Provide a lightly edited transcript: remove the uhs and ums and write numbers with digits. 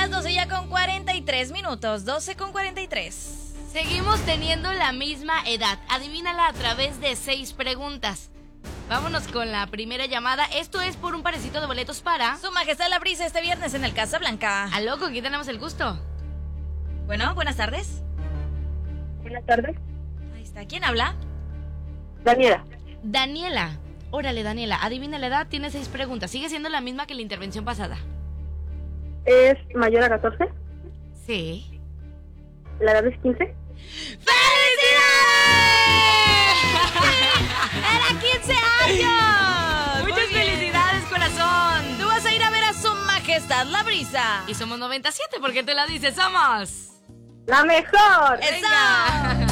las 12 ya con 43 minutos, 12 con 43. Seguimos teniendo la misma edad. Adivínala a través de 6 preguntas. Vámonos con la primera llamada. Esto es por un parecito de boletos para Su Majestad la Brisa este viernes en el Casablanca. Aló, ¿con quién tenemos el gusto? Bueno, buenas tardes. Buenas tardes. Ahí está. ¿Quién habla? Daniela. Daniela. Órale, Daniela, adivina la edad, tiene 6 preguntas. Sigue siendo la misma que la intervención pasada. ¿Es mayor a 14? Sí. ¿La edad es 15? ¡Era 15 años! Muchas felicidades, corazón. Tú vas a ir a ver a Su Majestad la Brisa. Y somos 97, porque te la dices, somos ¡La mejor! ¡Eso!